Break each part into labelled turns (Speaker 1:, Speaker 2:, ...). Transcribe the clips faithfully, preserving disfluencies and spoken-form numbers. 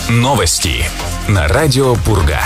Speaker 1: Новости на радио Пурга.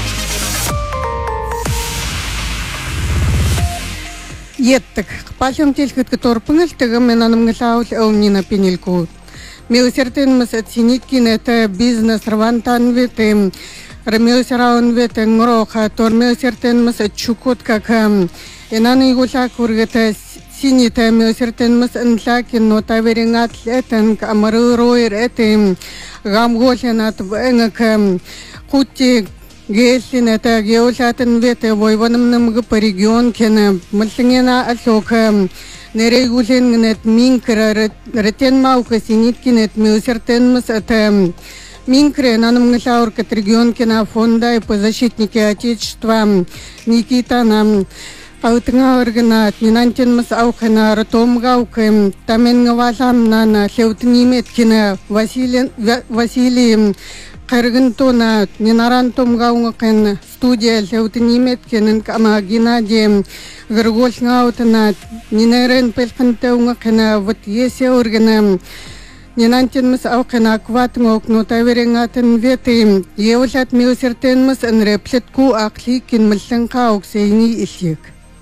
Speaker 2: Еттик. Пашам телхит которпыңыз тегімен анымғысауыз әумнина пенелку. Меусертенміз әтсеніткін әті бизнес рвантан ветім. Ремеусераун ветім ғыроқа тор меусертенміз әтчукот какам. Инаны игуша кургеті синита меусертенміз інсакин нота веренгат летен камары ройр әтім. Гамгошен ат вэнгакам. Кутти Гейлин это геошатын вете войванымнымгы по регион кене мылсыңена асока нерегуленгнет минкра ретен маука синиткинет меусертенмыс это минкре нанымгышауркет регион кена фонда и по защитнике отечества Никита нам Аутынга органат нинантенмыс аухена ротомгаука таменгавасам нана сеутнимет кене Василий Василий Каргантона Нинарантом Гаунгакен студия Леутинимет Кенен Кама Геннадий Горгошнаутана Нинерен Пелкантеунгакена вот есе органа Нинантенмс аукена кватнгок нотаверенгатен ветим Еушат меусертенмс энреплетку акликин млсенка уксейни исик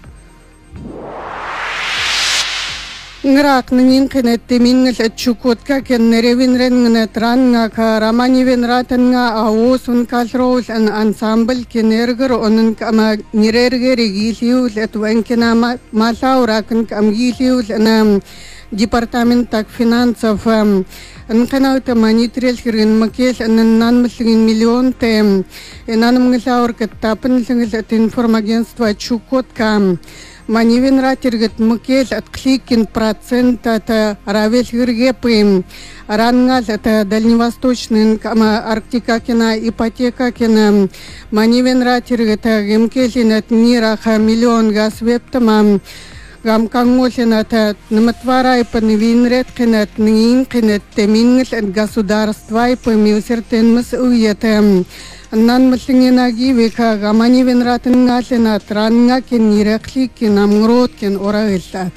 Speaker 2: Нрак нинкенет темингес отчукотка кен неревинренгнет раннгака романивенратенга аосун калроус ан ансамбль кенергер онын кама нерергер гилиус этвенкена масауракн кам гилиус ана департамент так финансов нканаута манитрел хирин макеш анан нанмыслин миллион тем энанмгесауркет тапынсынгес информагентство чукотка Манивен ратергет мукеш откликин процент это равельгергепым рангаз это дальневосточный кама Арктика кена ипотека кена манивен ратергет гемкешин от мира ха миллион газ вептамам гам кангошин это наматварай панвинрет кенет нин кенет темингс от государства и помилсертенмс уетем Нан млингенаги века гамани венратен галена транга кен нирекли кен амгрот кен орагелтат.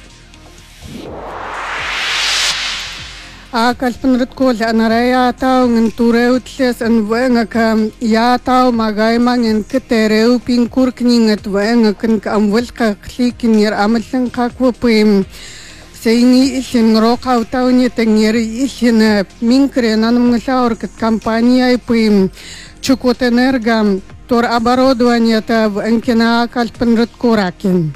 Speaker 2: А калпнрыткол анарая тау нген туреутлес ан венгака я тау магайма нген кетереу пинкур кнингет венга кен амвелка кликин нир амлен каквопым. Сейни ишин рока тауни тенгер ишин минкре нанмгсауркет компания пым. Чукотэнерго, тор оборудование это в Энкина Кальпенрыткуракин.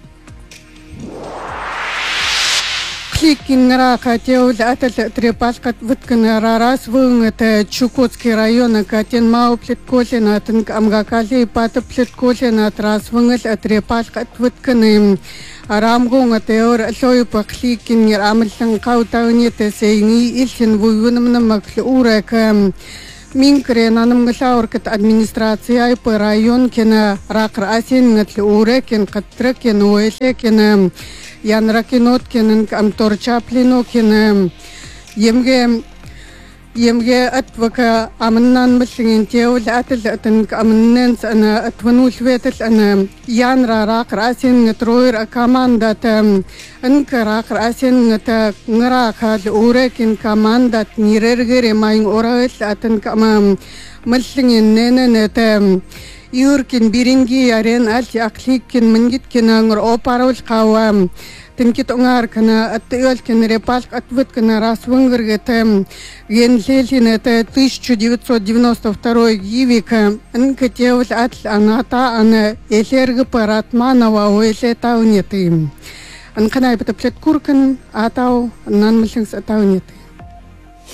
Speaker 2: Кликинра хотел это трепаска выткана рарас вын это Чукотский район, катен мау плеткосин от Амгакази и пата плеткосин от раз вынес от трепаска вытканы. Арамгон от эор сой по кликинер амельсан каутауни те сейни ишин вуюнамна маклюрека. Минкре нанымгысауркет администрация по район кена ракр асин нgatli урекен каттрeken уэсе кена янракенот кенен амторчаплино кена емге емге атвака амнан млингин теул атл атен амненс ана атвануш ветл ана янра ракр асин нгатройр команда там анка ракр асин ngata ngara урекен команда нирергере майн орагэл атен кама млингин нененете юркин биринги арен аль акликин мангиткин ангор опарул кавам Тинкит унгар кана оттёл кен репалк отвыт кана раз вынгргете генсельсин это тысяча девятьсот девяносто второй гивика нкатеус атл аната ана эсерг паратманова уэсе таунеты анкана это плеткуркан атау нанмлингс таунеты